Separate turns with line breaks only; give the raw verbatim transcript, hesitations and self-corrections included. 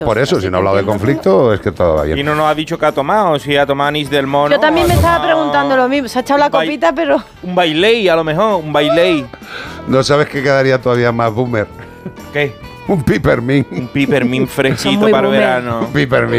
Por eso, si no ha hablado de conflicto, es que todo va bien.
Y no nos ha dicho que ha tomado, si ha tomado anís del mono.
Yo también me estaba
tomado
preguntando lo mismo. Se ha echado la
un bai-
copita, pero...
Un bailey, a lo mejor, un bailey.
No sabes que quedaría todavía más boomer.
¿Qué?
Un peppermint.
Un peppermint fresquito
muy
para el
boomer.
verano.
Un peppermint.